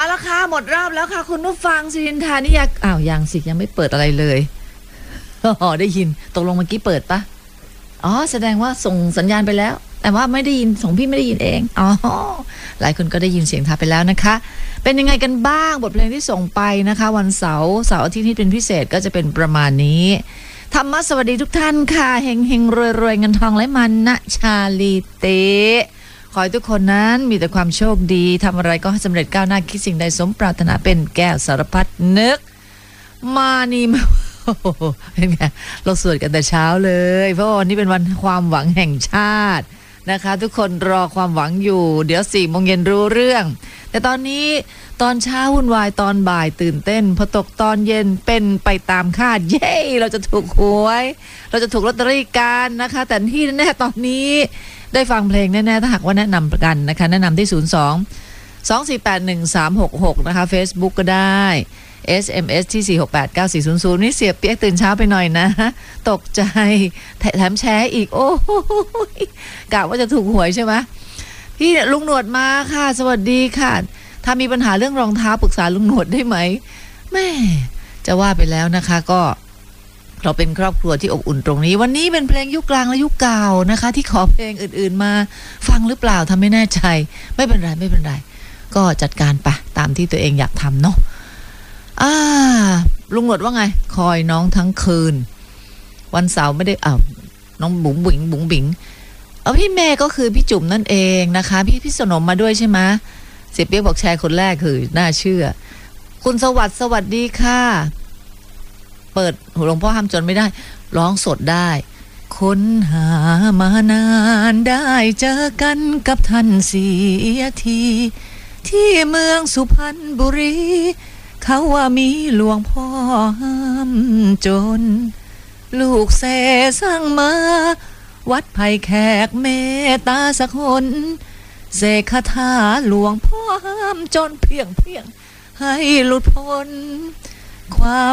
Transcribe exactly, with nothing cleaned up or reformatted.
เอาละค่ะหมดรอบแล้วค่ะคุณผู้ฟังสิรินทานี่อยากอ้าวยังสิยังไม่เปิดอะไรเลยอ๋อได้ยินตกลงเมื่อกี้เปิดปะอ๋อแสดงว่าส่งสัญญาณไปแล้วแต่ว่าไม่ได้ยินส่งพี่ไม่ได้ยินเองอ๋อหลายคนก็ได้ยินเสียงทาไปแล้วนะคะเป็นยังไงกันบ้างบทเพลงที่ส่งไปนะคะวันเสาร์เสาร์อาทิตย์ที่เป็นพิเศษก็จะเป็นประมาณนี้ธรรมะสวัสดีทุกท่านค่ะเฮงเฮงรวยรวยเงินทองไหลมานะชาลีเตขอให้ทุกคนนั้นมีแต่ความโชคดีทำอะไรก็ให้สำเร็จก้าวหน้าคิดสิ่งใดสมปรารถนาเป็นแก้วสารพัดนึกมานี่มาเป็นไงเราสวดกันแต่เช้าเลยเพราะวันนี้เป็นวันความหวังแห่งชาตินะคะทุกคนรอความหวังอยู่เดี๋ยวสี่โมงเย็นรู้เรื่องแต่ตอนนี้ตอนเช้าวุ่นวายตอนบ่ายตื่นเต้นพอตกตอนเย็นเป็นไปตามคาดเย้เราจะถูกหวยเราจะถูกลอตเตอรี่กันนะคะแต่ที่แน่ๆตอนนี้ได้ฟังเพลงแน่ๆถ้าหากว่าแนะนำกันนะคะแนะนำที่ศูนย์ สอง สอง สี่ แปด หนึ่ง สาม หก หกนะคะ Facebook ก็ได้ เอส เอ็ม เอส ที่ สี่ หก แปด เก้า สี่ ศูนย์ ศูนย์นี่เสียเปียกตื่นเช้าไปหน่อยนะตกใจแถมแชร์อีกโอ้ยกะว่าจะถูกหวยใช่ไหมพี่ลุงหนวดมาค่ะสวัสดีค่ะถ้ามีปัญหาเรื่องรองเท้าปรึกษาลุงหนวดได้ไหมแม่จะว่าไปแล้วนะคะก็เราเป็นครอบครัวที่อบอุ่นตรงนี้วันนี้เป็นเพลงยุคกลางและยุคเก่านะคะที่ขอเพลงอื่นๆมาฟังหรือเปล่าทำไม่แน่ใจไม่เป็นไรไม่เป็นไรก็จัดการไปตามที่ตัวเองอยากทำเนาะอ่าลุงหนวดว่าไงคอยน้องทั้งคืนวันเสาร์ไม่ได้อ้าวน้องบุ๋งบุ๋งบุ๋งบิ๋งเอาพี่เมย์ก็คือพี่จุ๋มนั่นเองนะคะพี่พี่สนมมาด้วยใช่ไหมเสียเปียกบอกแชร์คนแรกคือน่าเชื่อคุณสวัสดิ์สวัสดีค่ะเปิดหลวงพ่อห้ามจนไม่ได้ร้องสดได้ค้นหามานานได้เจอกันกับท่านเสียทีที่เมืองสุพรรณบุรีเขาว่ามีหลวงพ่อห้ามจนลูกเสสร้างมาวัดไผ่แขกเมตตาสักคนเสกคาถาหลวงพ่อห้ามจนเพียงเพียงให้หลุดพ้นความ